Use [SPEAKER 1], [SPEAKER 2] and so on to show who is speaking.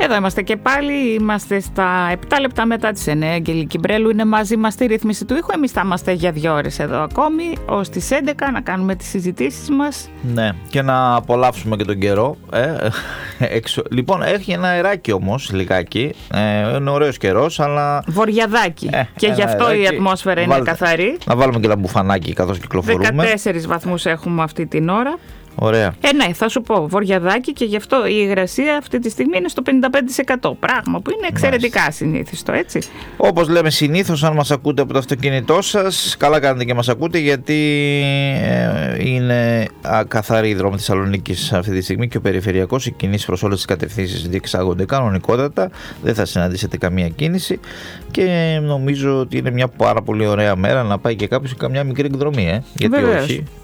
[SPEAKER 1] Εδώ είμαστε και πάλι, είμαστε στα 7 λεπτά μετά τις 9. Αγγελική Μπρέλου είναι μαζί μας στη ρύθμιση του ήχου. Εμείς θα είμαστε για 2 ώρες εδώ ακόμη, ως τις 11 να κάνουμε τις συζητήσεις μας.
[SPEAKER 2] Ναι, και να απολαύσουμε και τον καιρό. Λοιπόν, έχει ένα αεράκι όμως λιγάκι. Είναι ωραίος καιρός, αλλά.
[SPEAKER 1] Βοριαδάκι. Και γι' αυτό αεράκι, η ατμόσφαιρα είναι καθαρή.
[SPEAKER 2] Να βάλουμε και ένα μπουφανάκι καθώς κυκλοφορούμε.
[SPEAKER 1] 14 βαθμούς έχουμε αυτή την ώρα.
[SPEAKER 2] Ωραία.
[SPEAKER 1] Ναι, θα σου πω, βοριαδάκι, και γι' αυτό η υγρασία αυτή τη στιγμή είναι στο 55%. Πράγμα που είναι εξαιρετικά συνήθιστο, έτσι.
[SPEAKER 2] Όπως λέμε συνήθως, αν μας ακούτε από το αυτοκίνητό σας, καλά κάνετε και μας ακούτε, γιατί είναι καθαρή η δρόμη Θεσσαλονίκης αυτή τη στιγμή και ο περιφερειακός, οι κινήσεις προς όλες τις κατευθύνσεις διεξάγονται κανονικότατα, δεν θα συναντήσετε καμία κίνηση και νομίζω ότι είναι μια πάρα πολύ ωραία μέρα να πάει και κάποιος σε καμιά μικρή εκδρομή. Γιατί
[SPEAKER 1] βεβαίως.
[SPEAKER 2] όχι.